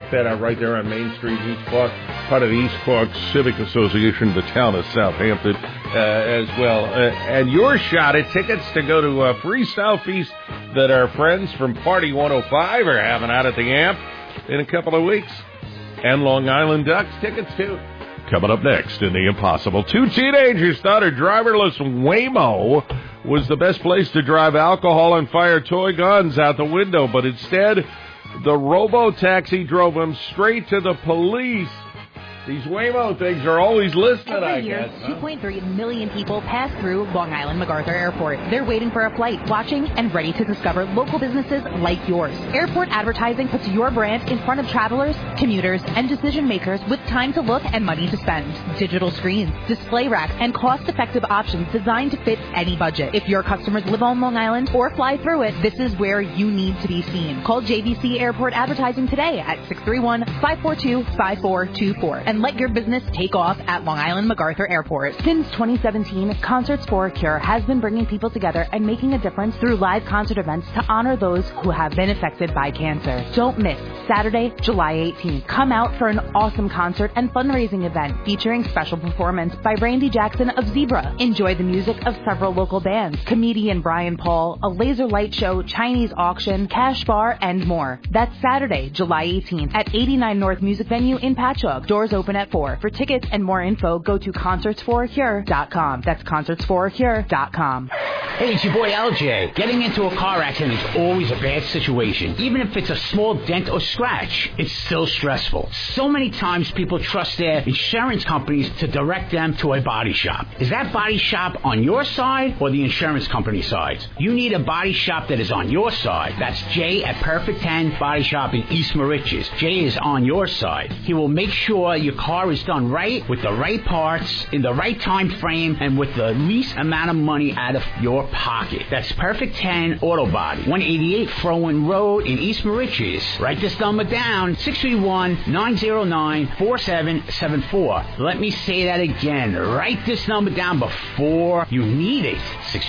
that are right there on Main Street, East Clark, part of the East Clark Civic Association, the town of Southampton as well. And your shot at tickets to go to a Freestyle Feast that our friends from Party 105 are having out at the Amp in a couple of weeks. And Long Island Ducks tickets, too. Coming up next in The Impossible, 2 teenagers thought a driverless Waymo was the best place to drive alcohol and fire toy guns out the window, but instead, the robo-taxi drove them straight to the police. These Waymo things are always listening, I guess. Every year, 2.3 million people pass through Long Island MacArthur Airport. They're waiting for a flight, watching, and ready to discover local businesses like yours. Airport advertising puts your brand in front of travelers, commuters, and decision makers with time to look and money to spend. Digital screens, display racks, and cost-effective options designed to fit any budget. If your customers live on Long Island or fly through it, this is where you need to be seen. Call JVC Airport Advertising today at 631-542-5424 and let your business take off at Long Island MacArthur Airport. Since 2017, Concerts for a Cure has been bringing people together and making a difference through live concert events to honor those who have been affected by cancer. Don't miss Saturday, July 18th. Come out for an awesome concert and fundraising event featuring special performance by Randy Jackson of Zebra. Enjoy the music of several local bands, comedian Brian Paul, a laser light show, Chinese auction, cash bar, and more. That's Saturday, July 18th at 89 North Music Venue in Patchogue. Doors open at 4. For tickets and more info, go to concertsforacure.com. That's concertsforacure.com. Hey, it's your boy LJ. Getting into a car accident is always a bad situation. Even if it's a small dent or scratch, it's still stressful. So many times people trust their insurance companies to direct them to a body shop. Is that body shop on your side or the insurance company side? You need a body shop that is on your side. That's Jay at Perfect 10 Body Shop in East Moriches. Jay is on your side. He will make sure your car is done right, with the right parts, in the right time frame, and with the least amount of money out of your pocket. That's Perfect 10 Auto Body, 188 Frowen Road in East Moriches. Write this number down, 631-909-4774. Let me say that again. Write this number down before you need it.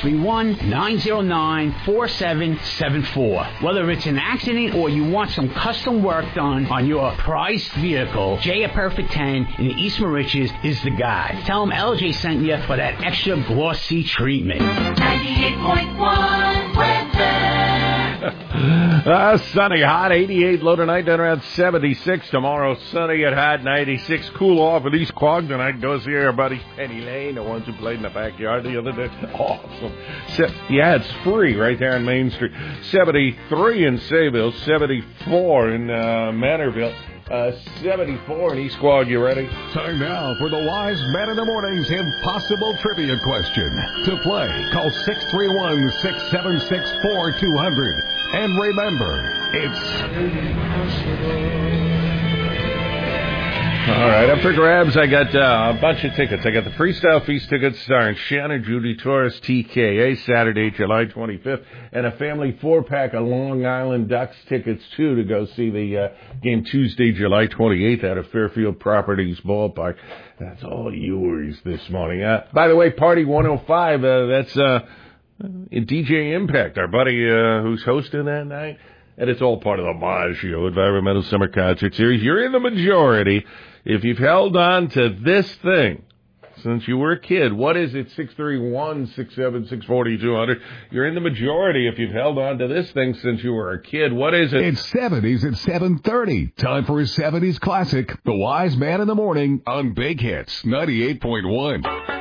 631-909-4774. Whether it's an accident or you want some custom work done on your prized vehicle, Jay at Perfect 10 in the East Moriches is the guy. Tell him LJ sent you for that extra glossy treatment. 98.1 weather. Sunny, hot, 88, low tonight, down around 76. Tomorrow, sunny at hot, 96. Cool off at East Quogue tonight. Go see our buddy Penny Lane, the ones who played in the backyard the other day. Awesome. Yeah, it's free right there on Main Street. 73 in Sayville, 74 in Manorville. 74 in East Quogue. You ready? Time now for the Wise Man in the Morning's Impossible Trivia Question. To play, call 631-676-4200. And remember, it's all right, up for grabs, I got a bunch of tickets. I got the Freestyle Feast tickets starring Shannon, Judy Torres, TKA, Saturday, July 25th, and a family 4-pack of Long Island Ducks tickets, too, to go see the game Tuesday, July 28th at Fairfield Properties Ballpark. That's all yours this morning. By the way, Party 105, that's DJ Impact, our buddy who's hosting that night. And it's all part of the Maggio Environmental Summer Concert Series. You're in the majority. If you've held on to this thing since you were a kid, what is it? 631-676-4200. You're in the majority if you've held on to this thing since you were a kid. What is it? It's 70s at 7:30. Time for a 70s classic, The Wise Man in the Morning on Big Hits 98.1.